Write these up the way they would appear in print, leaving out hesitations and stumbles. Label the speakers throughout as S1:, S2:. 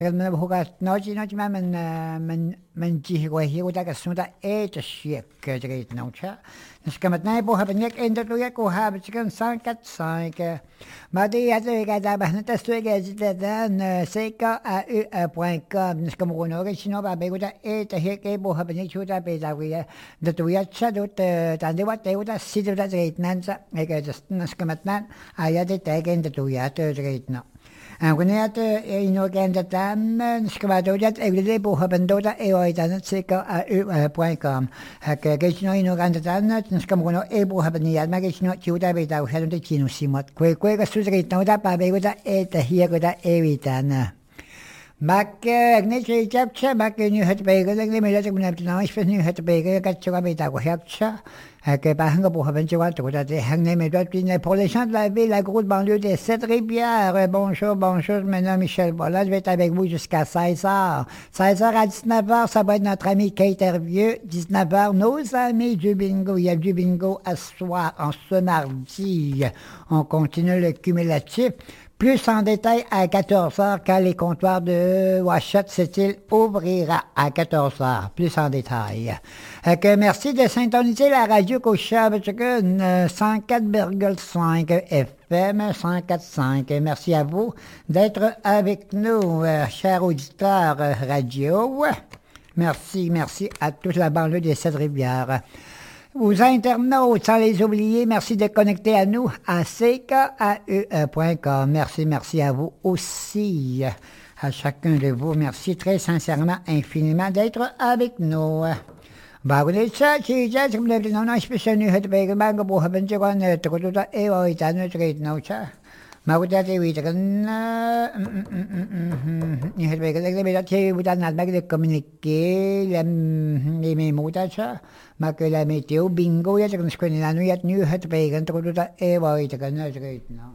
S1: من بوقات نوتي نوتي ما من جيه وهي ودا كسودا تشيك جريت نوتشا نسكمت نايبو هبنيك انت تويك وهابتشكن سانكت سانك ما دي هذا كذا بهنا تستوي جدا سيكا .com نسكم ونوري شنو بابيودا تهيك بو هبنيك شودا بيزاوية دتويا تشادوت تاندي ودا سيدودا جريت نانسا هيك نسكمت نان ايادي تاجن دتويا جريتنا Anguneat inorganisatam skvadodat everyday bohabandoda eoitanat seka .com. Hakagino inorganisatanat skamono ebohabaniat magino chiuda beta uhadon de chino simot. Kweka sudrit noda pabegoda eta hiegoda evitana. Mak agneche chapcha mak nu het bega de mela de munap na is nu het bega katcha beta ko hapcha. Que par exemple, pour revenir à tout à pour les gens de la ville, la grosse banlieue des Sept-Rivières. Bonjour, bonjour, maintenant Michel Bollard, je vais être avec vous jusqu'à 16h. 16h à 19h, ça va être notre ami Kate Hervieux. 19h, nos amis du bingo. Il y a du bingo à soir, en ce mardi. On continue le cumulatif. Plus en détail à 14h, quand les comptoirs de Ouachette, c'est-il, ouvrira à 14h. Plus en détail. Merci de syntoniser la radio Cocha 104,5 FM, 104,5. Merci à vous d'être avec nous, chers auditeurs radio. Merci à toute la banlieue des Sept-Rivières. Aux internautes, sans les oublier, merci de connecter à nous à ckae.com. Merci à vous aussi, à chacun de vous. Merci très sincèrement, infiniment d'être avec nous. Bagunitsa, Chija, non, spécial nu het Begenbank, Bohabenjagan, Tokotuta, Eoitano, Trade Nocha. Magutate Witran, you had begun with another communique, les Mutacha, Makela Meteo, Bingo, yet and Screenano, yet new het Began, Tokotuta, Eoitagan, Trade now.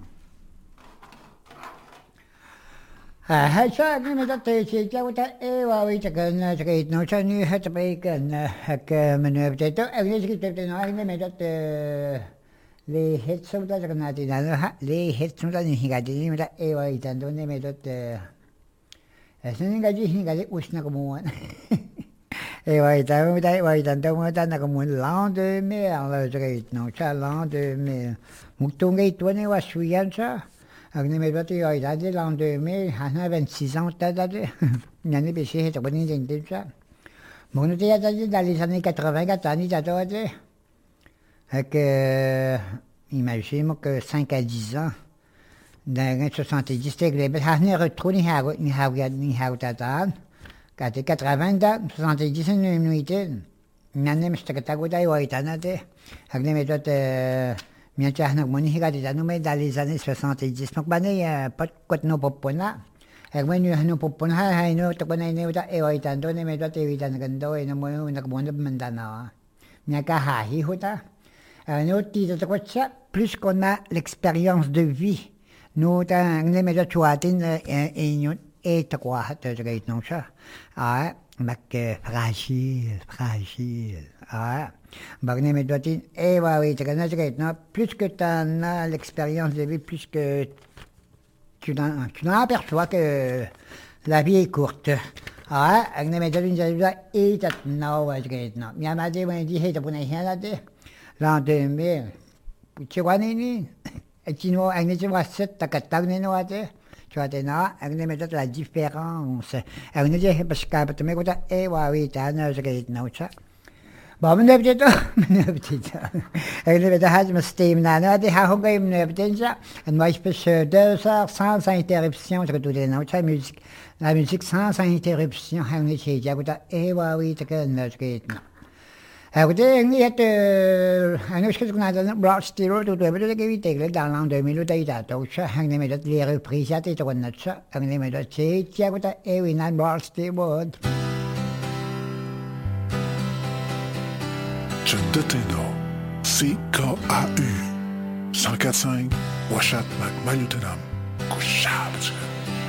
S1: I saw that Chija, Eoitagan, Trade no, new het Began, Hackman, and I made that. Les hits sont là, les hits sont là, les hingadi, mais là, et tant donné, mais d'autres. C'est un hingadi, où je n'ai comme moi. Et tant comme l'an 2000, non, ça, l'an 2000. Moutonga, toi, ne was suyan, ça. Agne, mais d'autres, il a dit l'an 2000, il a 26 ans, t'as dit. Il y en a des choses, c'est pas une idée, ça. Mon outil a dit dans les années 80, t'as dit. Imagine que 5 à 10 ans, dans les 70, c'était que les gens retrouvent ni hautatan, quand tu 80 ans, 70 c'est une nuitée. N'année, mais c'était que tu as eu à éternité. Avec les autres, bien sûr, nous dans les années 70. Donc, il n'y a pas de quoi de nos popona. Avec moi, nous popona, nous, tu connais, nous, tu as eu à éternité, mais toi, tu as eu à éternité, et nous, nous, mandana. Il n'y a qu'à haï, un autre titre de ça, plus qu'on a l'expérience de vie, nous avons mis de choisir et trois de non ça. Ah, mais fragile. Ah, mais nous avons et oui, plus que tu as l'expérience de vie, plus que tu n'en aperçois que la vie est courte. Ah, nous avons mis de et non, il y a ma dit, on dit, c'est pour l'an 2000, tu vois, et tu vois, tu vois, c'est ta catane, tu vois, la différence. On nous dit, parce que tu m'écoutes, et oui, tu as un ça. Bon, mais petit, et le steam, nana, des hahogam, ça, et moi, je peux 2 heures sans interruption, je retrouve les notes, la musique sans interruption, on nous dit, et oui, tu as un écoutez, il y a un autre qu'on a dans Broad Stereo, tout le monde qui vit dans l'an 2000, il y a les reprises, il y a des ça, il y a des Broad Stereo.
S2: John Deteno, CKAU, 104.5, Ouachette, Malutenam, Couchable.